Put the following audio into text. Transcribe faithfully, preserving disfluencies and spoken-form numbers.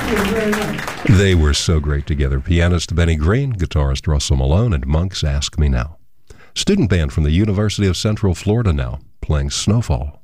It was very nice. They were so great together. Pianist Benny Green, guitarist Russell Malone, and Monk's Ask Me Now. Student band from the University of Central Florida now, playing Snowfall.